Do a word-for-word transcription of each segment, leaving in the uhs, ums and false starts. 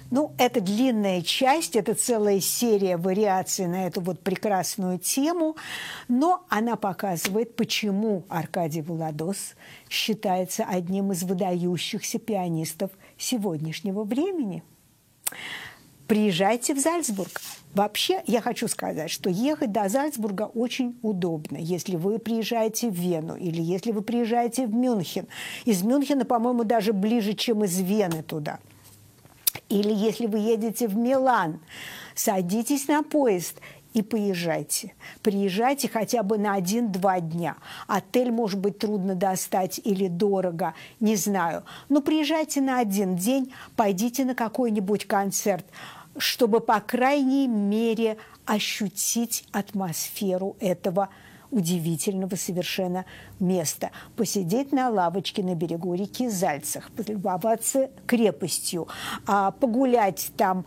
Ну, это длинная часть, это целая серия вариаций на эту вот прекрасную тему, но она показывает, почему Аркадий Владос считается одним из выдающихся пианистов сегодняшнего времени. Приезжайте в Зальцбург. Вообще, я хочу сказать, что ехать до Зальцбурга очень удобно, если вы приезжаете в Вену или если вы приезжаете в Мюнхен. Из Мюнхена, по-моему, даже ближе, чем из Вены туда. Или если вы едете в Милан, садитесь на поезд и поезжайте. Приезжайте хотя бы на один-два дня. Отель, может быть, трудно достать или дорого, не знаю. Но приезжайте на один день, пойдите на какой-нибудь концерт, чтобы, по крайней мере, ощутить атмосферу этого удивительного совершенно места. Посидеть на лавочке на берегу реки Зальцах, полюбоваться крепостью, погулять там.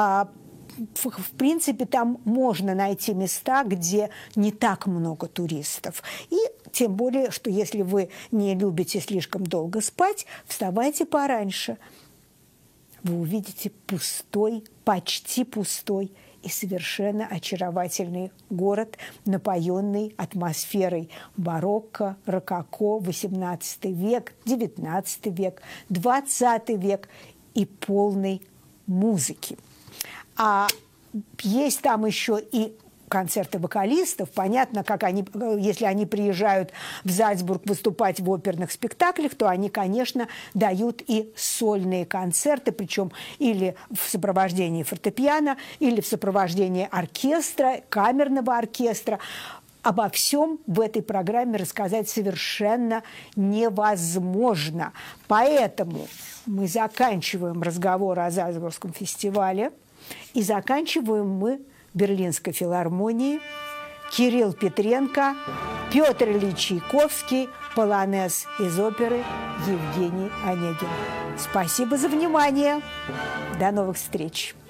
В принципе, там можно найти места, где не так много туристов. И тем более, что если вы не любите слишком долго спать, вставайте пораньше. Вы увидите пустой, почти пустой и совершенно очаровательный город, напоенный атмосферой барокко, рококо, восемнадцатый век, девятнадцатый век, двадцатый век и полной музыки. А есть там еще и концерты вокалистов. Понятно, как они, если они приезжают в Зальцбург выступать в оперных спектаклях, то они, конечно, дают и сольные концерты, причем или в сопровождении фортепиано, или в сопровождении оркестра, камерного оркестра. Обо всем в этой программе рассказать совершенно невозможно. Поэтому мы заканчиваем разговор о Зальцбургском фестивале. И заканчиваем мы Берлинской филармонией, Кирилл Петренко, Петр Ильич Чайковский, полонез из оперы Евгений Онегин. Спасибо за внимание. До новых встреч.